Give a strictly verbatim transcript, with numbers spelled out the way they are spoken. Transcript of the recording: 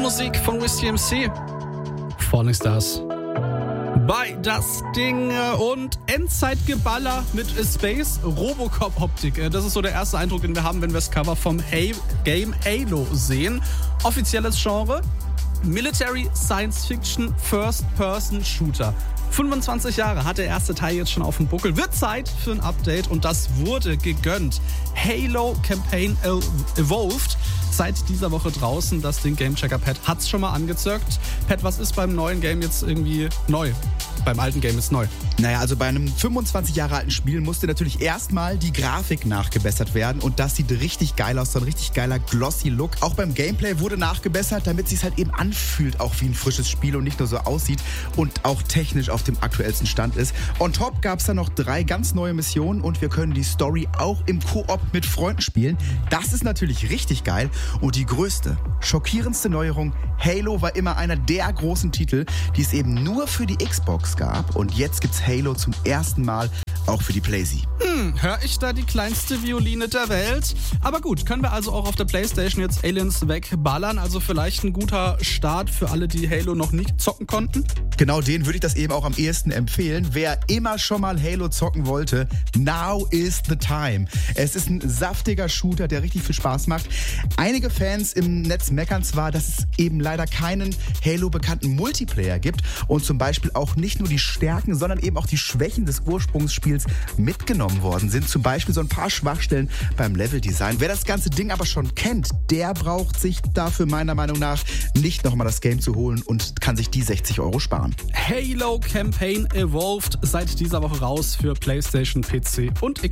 Musik von Wiz C M C. Falling Stars. Bei das Ding und Endzeitgeballer mit Space Robocop Optik. Das ist so der erste Eindruck, den wir haben, wenn wir das Cover vom Game Halo sehen. Offizielles Genre: Military Science Fiction First Person Shooter. fünfundzwanzig Jahre hat der erste Teil jetzt schon auf dem Buckel. Wird Zeit für ein Update und das wurde gegönnt. Halo Campaign Evolved. Seit dieser Woche draußen. Das Ding Gamechecker Pat hat's schon mal angezockt. Pat, was ist beim neuen Game jetzt irgendwie neu? Beim alten Game ist neu. Naja, also bei einem fünfundzwanzig Jahre alten Spiel musste natürlich erstmal die Grafik nachgebessert werden und das sieht richtig geil aus, so ein richtig geiler glossy Look. Auch beim Gameplay wurde nachgebessert, damit es sich halt eben anfühlt, auch wie ein frisches Spiel und nicht nur so aussieht und auch technisch auf dem aktuellsten Stand ist. On top gab es dann noch drei ganz neue Missionen und wir können die Story auch im Koop mit Freunden spielen. Das ist natürlich richtig geil. Und die größte, schockierendste Neuerung: Halo war immer einer der großen Titel, die es eben nur für die Xbox gab. Und jetzt gibt's Halo zum ersten Mal auch für die PlayStation. Hm, hör ich da die kleinste Violine der Welt? Aber gut, können wir also auch auf der PlayStation jetzt Aliens wegballern? Also vielleicht ein guter Start für alle, die Halo noch nicht zocken konnten? Genau den würde ich das eben auch am ehesten empfehlen. Wer immer schon mal Halo zocken wollte, now is the time. Es ist ein saftiger Shooter, der richtig viel Spaß macht. Einige Fans im Netz meckern zwar, dass es eben leider keinen Halo-bekannten Multiplayer gibt und zum Beispiel auch nicht nur die Stärken, sondern eben auch die Schwächen des Ursprungsspiels mitgenommen worden sind. Zum Beispiel so ein paar Schwachstellen beim Leveldesign. Wer das ganze Ding aber schon kennt, der braucht sich dafür meiner Meinung nach nicht nochmal das Game zu holen und kann sich die sechzig Euro sparen. Halo Campaign Evolved seit dieser Woche raus für PlayStation, P C und Xbox.